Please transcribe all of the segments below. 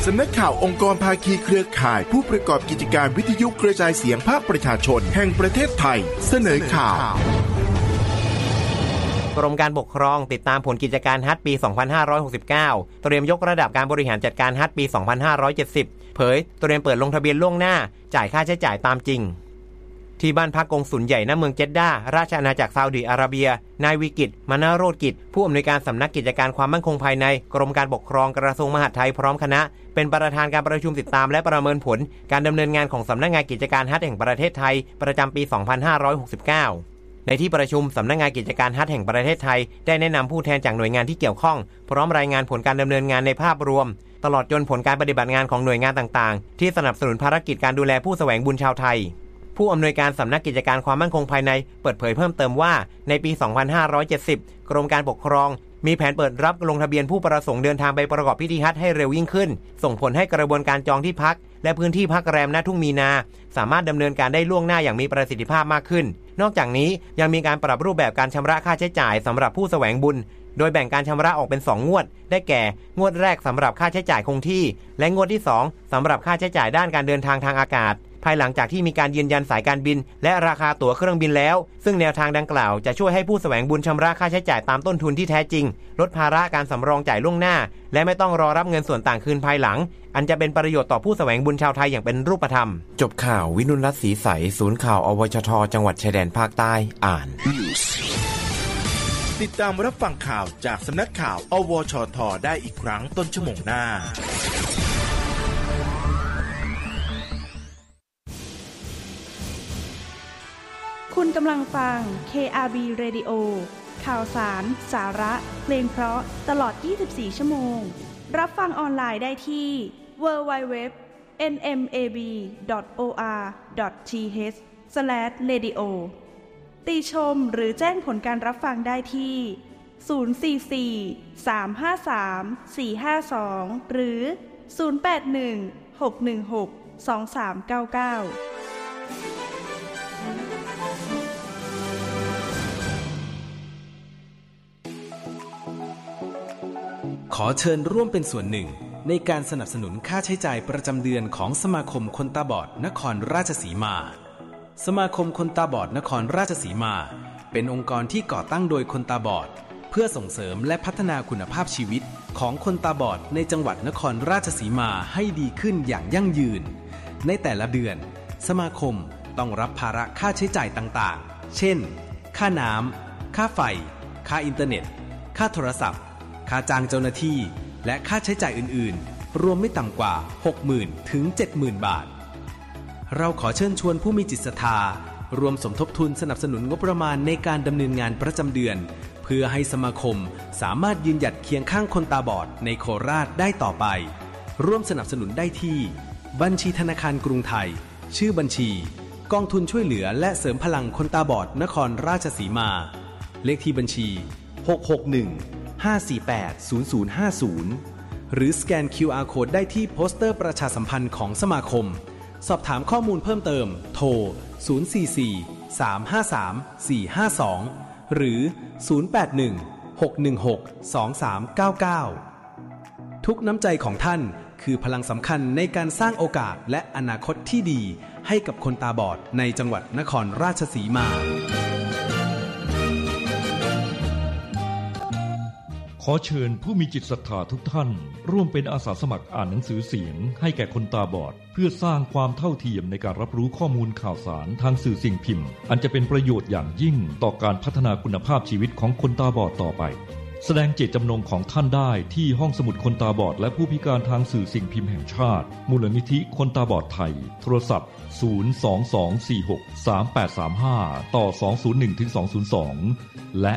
สำนักข่าวองค์กรภาคีเครือข่ายผู้ประกอบกิจการวิทยุกระจายเสียงภาคประชาชนแห่งประเทศไทยเสนอข่าวกรมการปกครองติดตามผลกิจการฮัทปี 2569 เตรียมยกระดับการบริหารจัดการฮัทปี 2570 เผยเตรียมเปิดลงทะเบียนล่วงหน้าจ่ายค่าใช้จ่ายตามจริงที่บ้านพักกงสุลใหญ่ณเมืองเจดดาราชอาณาจักรซาอุดิอาระเบียนายวิกิตมนาโรจน์กิจผู้อำนวยการสำนักกิจการความมั่นคงภายในกรมการปกครองกระทรวงมหาดไทยพร้อมคณะเป็นประธานการประชุมติดตามและประเมินผลการดำเนินงานของสำนักงานกิจการฮัทแห่งประเทศไทยประจำปี 2569 ในที่ประชุมสำนักงานกิจการฮัทแห่งประเทศไทยได้แนะนำผู้แทนจากหน่วยงานที่เกี่ยวข้องพร้อมรายงานผลการดำเนินงานในภาพรวมตลอดจนผลการปฏิบัติงานของหน่วยงานต่างๆที่สนับสนุนภารกิจการดูแลผู้แสวงบุญชาวไทยผู้อำนวยการสำนักกิจการความมั่นคงภายในเปิดเผยเพิ่มเติมว่าในปี 2570 กรมการปกครองมีแผนเปิดรับลงทะเบียนผู้ประสงค์เดินทางไปประกอบพิธีฮัจญ์ให้เร็วยิ่งขึ้นส่งผลให้กระบวนการจองที่พักและพื้นที่พักแรมณทุ่งมีนาสามารถดำเนินการได้ล่วงหน้าอย่างมีประสิทธิภาพมากขึ้นนอกจากนี้ยังมีการปรับรูปแบบการชำระค่าใช้จ่ายสำหรับผู้แสวงบุญโดยแบ่งการชำระออกเป็น2งวดได้แก่งวดแรกสำหรับค่าใช้จ่ายคงที่และงวดที่2สำหรับค่าใช้จ่ายด้านการเดินทางทางอากาศภายหลังจากที่มีการยืนยันสายการบินและราคาตั๋วเครื่องบินแล้วซึ่งแนวทางดังกล่าวจะช่วยให้ผู้แสวงบุญชำระค่าใช้จ่ายตามต้นทุนที่แท้จริงลดภาระการสำรองจ่ายล่วงหน้าและไม่ต้องรอรับเงินส่วนต่างคืนภายหลังอันจะเป็นประโยชน์ต่อผู้แสวงบุญชาวไทยอย่างเป็นรูปธรรมจบข่าววินุลรัตน์ศรีใสศูนย์ข่าวอวชทจังหวัดชายแดนภาคใต้อ่านติดตามรับฟังข่าวจากสำนักข่าวอวชทได้อีกครั้งต้นชั่วโมงหน้าคุณกำลังฟัง KRB Radio ข่าวสาร สาระ เพลงเพราะตลอด 24 ชั่วโมงรับฟังออนไลน์ได้ที่ www.nmab.or.th/radio ติชมหรือแจ้งผลการรับฟังได้ที่044 353 452หรือ081 616 2399 ขอเชิญร่วมเป็นส่วนหนึ่งในการสนับสนุนค่าใช้จ่ายประจำเดือนของสมาคมคนตาบอดนครราชสีมาสมาคมคนตาบอดนครราชสีมาเป็นองค์กรที่ก่อตั้งโดยคนตาบอดเพื่อส่งเสริมและพัฒนาคุณภาพชีวิตของคนตาบอดในจังหวัดนครราชสีมาให้ดีขึ้นอย่างยั่งยืนในแต่ละเดือนสมาคมต้องรับภาระค่าใช้จ่ายต่างๆเช่นค่าน้ำค่าไฟค่าอินเทอร์เน็ตค่าโทรศัพท์ค่าจ้างเจ้าหน้าที่และค่าใช้จ่ายอื่นๆรวมไม่ต่ำกว่า 60,000 ถึง 70,000 บาทเราขอเชิญชวนผู้มีจิตศรัทธารวมสมทบทุนสนับสนุนงบประมาณในการดำเนินงานประจำเดือนเพื่อให้สมาคมสามารถยืนหยัดเคียงข้างคนตาบอดในโคราชได้ต่อไปร่วมสนับสนุนได้ที่บัญชีธนาคารกรุงไทยชื่อบัญชีกองทุนช่วยเหลือและเสริมพลังคนตาบอดนครราชสีมาเลขที่บัญชี661-548-0050หรือสแกน QR Code ได้ที่โปสเตอร์ประชาสัมพันธ์ของสมาคมสอบถามข้อมูลเพิ่มเติมโทร044-353-452หรือ081-616-2399ทุกน้ำใจของท่านคือพลังสำคัญในการสร้างโอกาสและอนาคตที่ดีให้กับคนตาบอดในจังหวัดนครราชสีมาขอเชิญผู้มีจิตศรัทธาทุกท่านร่วมเป็นอาสาสมัครอ่านหนังสือเสียงให้แก่คนตาบอดเพื่อสร้างความเท่าเทียมในการรับรู้ข้อมูลข่าวสารทางสื่อสิ่งพิมพ์อันจะเป็นประโยชน์อย่างยิ่งต่อการพัฒนาคุณภาพชีวิตของคนตาบอดต่อไปแสดงเจตจำนงของท่านได้ที่ห้องสมุดคนตาบอดและผู้พิการทางสื่อสิ่งพิมพ์แห่งชาติมูลนิธิคนตาบอดไทยโทรศัพท์022463835ต่อ201-202และ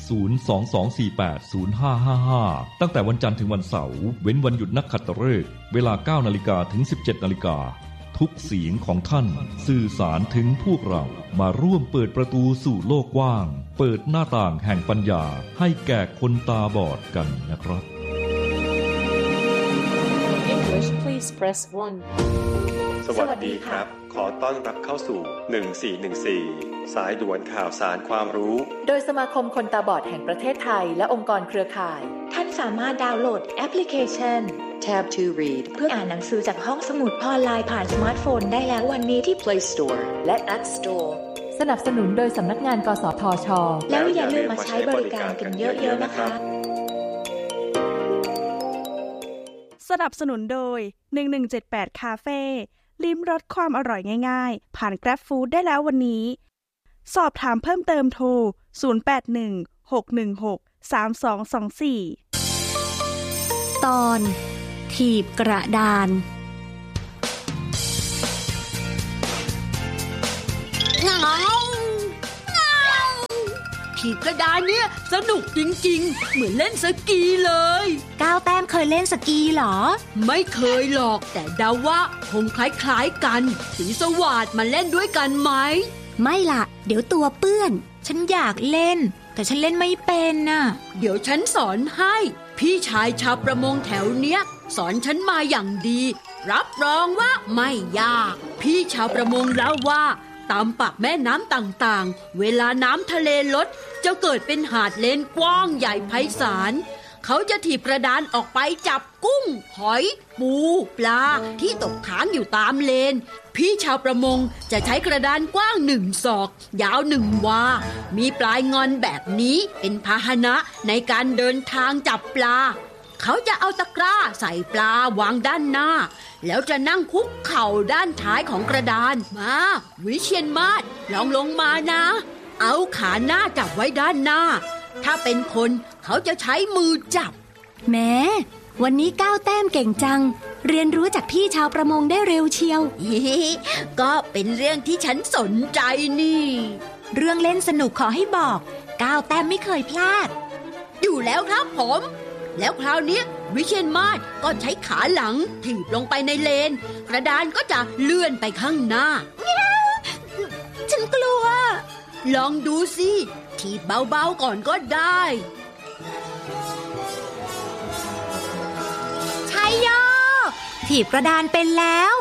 022480555ตั้งแต่วันจันทร์ถึงวันเสาร์เว้นวันหยุดนักขัตฤกษ์เวลา 9:00 นถึง 17:00 นทุกเสียงของท่านสื่อสารถึงพวกเรามาร่วมเปิดประตูสู่โลกกว้างเปิดหน้าต่างแห่งปัญญาให้แก่คนตาบอดกันนะครับ English, please press 1 สวัสดีครับขอต้อนรับเข้าสู่1414สายด่วนข่าวสารความรู้โดยสมาคมคนตาบอดแห่งประเทศไทยและองค์กรเครือข่ายท่านสามารถดาวน์โหลดแอปพลิเคชัน Tab to Read เพื่ออ่านหนังสือจากห้องสมุดออนไลน์ผ่านสมาร์ทโฟนได้แล้ววันนี้ที่ Play Store และ App Store สนับสนุนโดยสำนักงานกสทช. แล้วอย่าลืมมาใช้บริการกันเยอะๆนะคะสนับสนุนโดย1178คาเฟ่ลิ้มรสความอร่อยง่ายๆผ่าน Grab Food ได้แล้ววันนี้สอบถามเพิ่มเติมโทร0816163224 ตอนถีบกระดานถีบกระดานเนี่ยสนุกจริงๆเหมือนเล่นสกีเลยก้าวแต้มเคยเล่นสกีเหรอไม่เคยหรอกแต่เดาว่าคงคล้ายๆกันสีสวัสดิ์มาเล่นด้วยกันไหมไม่ล่ะเดี๋ยวตัวเปื้อนฉันอยากเล่นแต่ฉันเล่นไม่เป็นน่ะเดี๋ยวฉันสอนให้พี่ชายชาวประมงแถวเนี้ยสอนฉันมาอย่างดีรับรองว่าไม่ยากพี่ชาวประมงเล่าว่าตามปากแม่น้ำต่างๆเวลาน้ำทะเลลดจะเกิดเป็นหาดเลนกว้างใหญ่ไพศาลเขาจะถีบกระดานออกไปจับกุ้งหอยปูปลาที่ตกค้างอยู่ตามเลนพี่ชาวประมงจะใช้กระดานกว้าง1 ศอกยาว1 วามีปลายงอนแบบนี้เป็นพาหนะในการเดินทางจับปลาเขาจะเอาตะกร้าใส่ปลาวางด้านหน้าแล้วจะนั่งคุกเข่าด้านท้ายของกระดานมาวิเชียรมาศลองลงมานะเอาขาหน้าจับไว้ด้านหน้าถ้าเป็นคนเขาจะใช้มือจับแม้วันนี้ก้าวแต้มเก่งจังเรียนรู้จากพี่ชาวประมงได้เร็วเชียวก็เป็นเรื่องที่ฉันสนใจนี่เรื่องเล่นสนุกขอให้บอกก้าวแต้มไม่เคยพลาดอยู่แล้วครับผมแล้วคราวนี้วิเชียรมาศก็ใช้ขาหลังถีบลงไปในเลนกระดานก็จะเลื่อนไปข้างหน้าฉันกลัวลองดูสิถีบเบาๆก่อนก็ได้ชัยโยถีบกระดานเป็นแล้ว